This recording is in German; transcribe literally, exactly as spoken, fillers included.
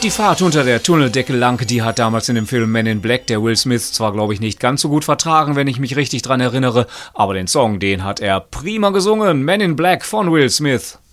Die Fahrt unter der Tunneldecke lang, die hat damals in dem Film Men in Black der Will Smith zwar, glaube ich, nicht ganz so gut vertragen, wenn ich mich richtig dran erinnere, aber den Song, den hat er prima gesungen. Men in Black von Will Smith.